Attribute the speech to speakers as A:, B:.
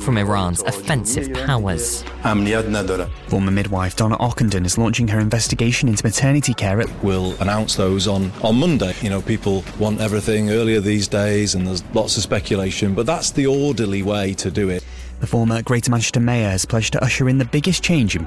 A: from Iran's offensive powers.
B: Former midwife Donna Ockenden is launching her investigation into maternity care.
C: We'll announce those on Monday. You know, people want everything earlier these days and there's lots of speculation, but that's the orderly way to do it.
B: The former Greater Manchester Mayor has pledged to usher in the biggest change in